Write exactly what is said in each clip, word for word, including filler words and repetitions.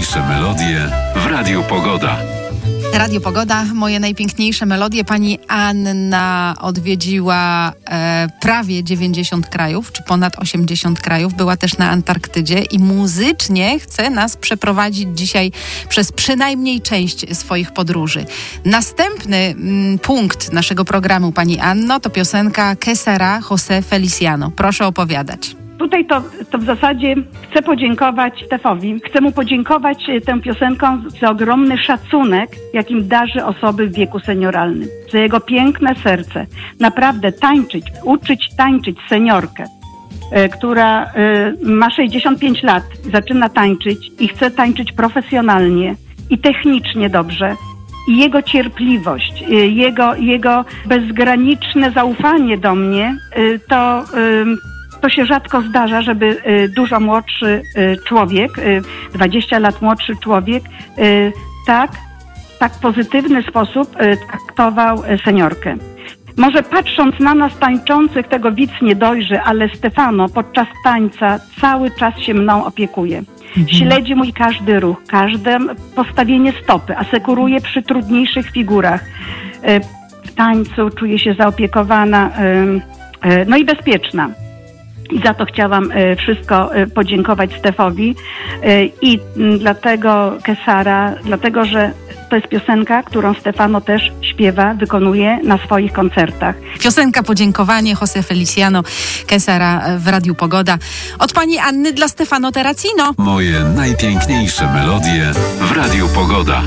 najpiękniejsze melodie w Radiu Pogoda. Radio Pogoda, moje najpiękniejsze melodie. Pani Anna odwiedziła e, prawie dziewięćdziesiąt krajów, czy ponad osiemdziesiąt krajów. Była też na Antarktydzie i muzycznie chce nas przeprowadzić dzisiaj przez przynajmniej część swoich podróży. Następny mm, punkt naszego programu, Pani Anno, to piosenka Que Sera José Feliciano. Proszę opowiadać. Tutaj to, to w zasadzie chcę podziękować Stefowi. Chcę mu podziękować tę piosenką za ogromny szacunek, jakim darzy osoby w wieku senioralnym. Za jego piękne serce. Naprawdę tańczyć, uczyć tańczyć seniorkę, y, która y, ma sześćdziesiąt pięć lat, zaczyna tańczyć i chce tańczyć profesjonalnie i technicznie dobrze. I jego cierpliwość, y, jego, jego bezgraniczne zaufanie do mnie, y, to... Y, To się rzadko zdarza, żeby y, dużo młodszy y, człowiek, y, dwadzieścia lat młodszy człowiek, y, tak, tak pozytywny sposób y, traktował y, seniorkę. Może patrząc na nas tańczących, tego widz nie dojrzy, ale Stefano podczas tańca cały czas się mną opiekuje. Mhm. Śledzi mój każdy ruch, każde postawienie stopy, asekuruje przy trudniejszych figurach. Y, w tańcu czuję się zaopiekowana, y, y, no i bezpieczna. I za to chciałam y, wszystko y, podziękować Stefowi y, i y, dlatego Que Sera, dlatego że to jest piosenka, którą Stefano też śpiewa, wykonuje na swoich koncertach. Piosenka Podziękowanie José Feliciano, Que Sera w Radiu Pogoda. Od Pani Anny dla Stefano Terracino. Moje najpiękniejsze melodie w Radiu Pogoda.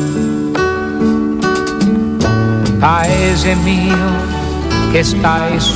Paese mio che stai